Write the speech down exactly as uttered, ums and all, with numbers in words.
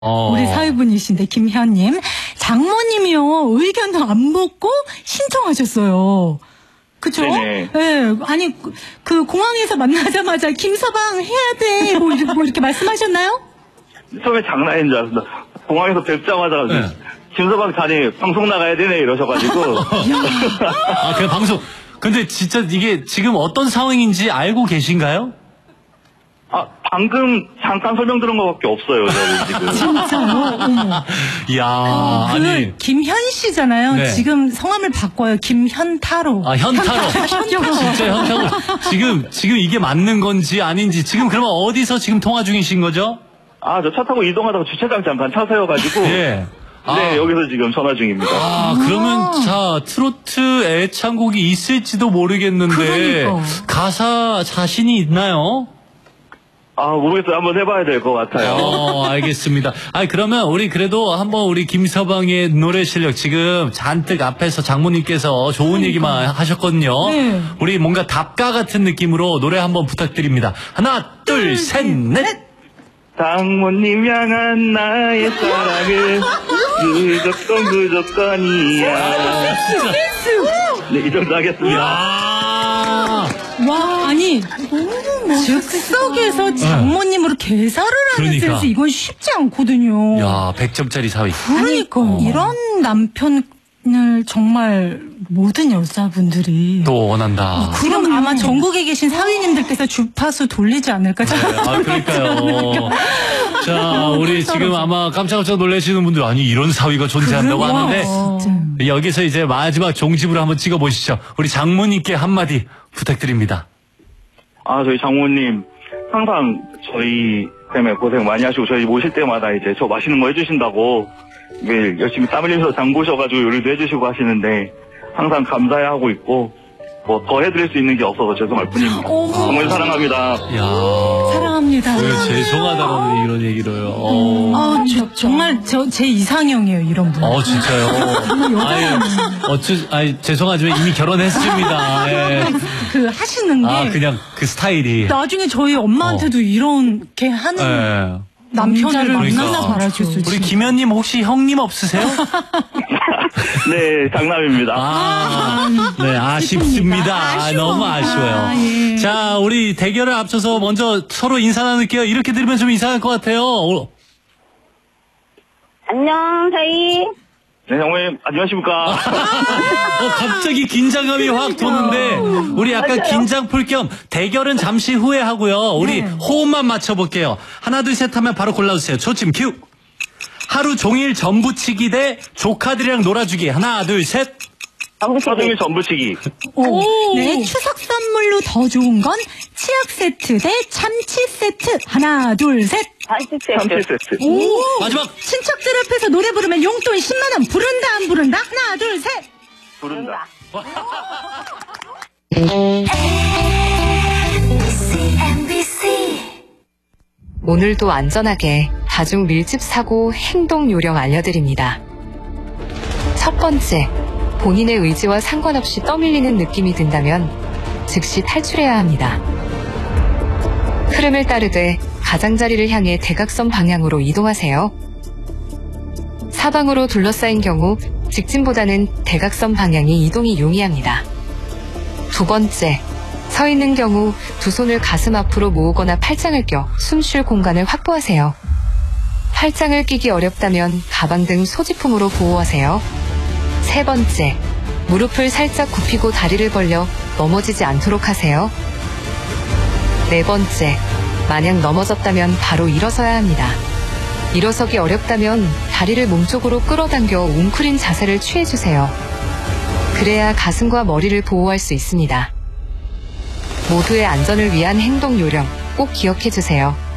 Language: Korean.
어. 우리 사회분이신데 김현님 장모님이요 의견도 안 묻고 신청하셨어요. 그쵸? 네네. 네. 아니 그, 그 공항에서 만나자마자 김서방 해야 돼 뭐 이렇게, 뭐 이렇게 말씀하셨나요? 처음에 장난인 줄 알았어. 공항에서 뵙자마자 네. 김서방 자네 방송 나가야 되네 이러셔가지고. 아, 그 방송. 근데 진짜 이게 지금 어떤 상황인지 알고 계신가요? 아, 방금 잠깐 설명 들은 것밖에 없어요, 저는 지금. 진짜요? 어머. 이야, 어, 그 아니. 김현 씨잖아요. 네. 지금 성함을 바꿔요. 김현타로. 아, 현타로. 현타로. 진짜 현타로. 지금, 지금 이게 맞는 건지 아닌지. 지금 그러면 어디서 지금 통화 중이신 거죠? 아, 저 차 타고 이동하다가 주차장 잠깐 차 세워가지고. 예. 아. 네, 여기서 지금 전화 중입니다. 아, 그러면, 자, 트로트 애창곡이 있을지도 모르겠는데. 그러니까. 가사 자신이 있나요? 아, 모르겠어요. 한번 해봐야 될 것 같아요. 어, 알겠습니다. 아, 그러면 우리 그래도 한번 우리 김서방의 노래 실력 지금 잔뜩 앞에서 장모님께서 좋은 그러니까. 얘기만 하셨거든요. 네. 우리 뭔가 답가 같은 느낌으로 노래 한번 부탁드립니다. 하나, 둘, 셋, 넷. 장모님 향한 나의 사랑은 무조건 무조건이야. 네, 이 정도 하겠습니다. 아, 와, 아니, 즉석에서 장모님으로 개사를 하는 그러니까. 센스, 이건 쉽지 않거든요. 야, 백 점짜리 사위. 그러니까, 어. 이런 남편을 정말 모든 여자분들이. 또 원한다. 지금 아마 전국에 계신 사위님들께서 주파수 돌리지 않을까. 네, 아, 그러니까요. 자, 우리 지금 아마 깜짝깜짝 놀라시는 분들, 아니, 이런 사위가 존재한다고 그러니까. 하는데, 진짜. 여기서 이제 마지막 종집으로 한번 찍어보시죠. 우리 장모님께 한마디 부탁드립니다. 아, 저희 장모님, 항상 저희 때문에 고생 많이 하시고, 저희 모실 때마다 이제 저 맛있는 거 해주신다고 매일 열심히 땀 흘리면서 장 보셔가지고 요리도 해주시고 하시는데, 항상 감사해하고 있고, 뭐 더 해드릴 수 있는 게 없어서 죄송할 뿐입니다. 어머. 정말 사랑합니다. 야, 사랑합니다. 왜 죄송하다는 이런 얘기로요. 어, 아, 저, 정말 저, 제 이상형이에요, 이런 분. 어 진짜요. 아유, 어쩌, 아니, 죄송하지만 이미 결혼했습니다. 예. 그 하시는 게. 아, 그냥 그 스타일이. 나중에 저희 엄마한테도 이렇게 하는 예. 남편을 그러니까. 만나나 바라겠어요. 우리 김현님 혹시 형님 없으세요? 네, 장남입니다. 아, 네, 아쉽습니다. 아, 아쉬워. 너무 아쉬워요. 아, 예. 자, 우리 대결을 앞서서 먼저 서로 인사 나눌게요. 이렇게 들으면 좀 이상할 것 같아요. 어, 안녕, 저희. 네, 장모님, 안녕하십니까. 어, 갑자기 긴장감이 확 도는데, 우리 약간 맞아요. 긴장 풀 겸 대결은 잠시 후에 하고요. 우리 호흡만 맞춰볼게요. 하나, 둘, 셋 하면 바로 골라주세요. 초침 큐. 하루 종일 전부치기 대 조카들이랑 놀아주기. 하나, 둘, 셋. 사등일 전부치기. 오. 네, 추석 선물로 더 좋은 건 치약 세트 대 참치 세트. 하나, 둘, 셋. 참치 세트. 오. 마지막. 친척들 앞에서 노래 부르면 용돈 십만 원 부른다, 안 부른다? 하나, 둘, 셋. 부른다. 오늘도 안전하게 다중 밀집 사고 행동 요령 알려드립니다. 첫 번째, 본인의 의지와 상관없이 떠밀리는 느낌이 든다면 즉시 탈출해야 합니다. 흐름을 따르되 가장자리를 향해 대각선 방향으로 이동하세요. 사방으로 둘러싸인 경우 직진보다는 대각선 방향이 이동이 용이합니다. 두 번째, 서 있는 경우 두 손을 가슴 앞으로 모으거나 팔짱을 껴 숨 쉴 공간을 확보하세요. 팔짱을 끼기 어렵다면 가방 등 소지품으로 보호하세요. 세 번째, 무릎을 살짝 굽히고 다리를 벌려 넘어지지 않도록 하세요. 네 번째, 만약 넘어졌다면 바로 일어서야 합니다. 일어서기 어렵다면 다리를 몸쪽으로 끌어당겨 웅크린 자세를 취해주세요. 그래야 가슴과 머리를 보호할 수 있습니다. 모두의 안전을 위한 행동 요령 꼭 기억해주세요.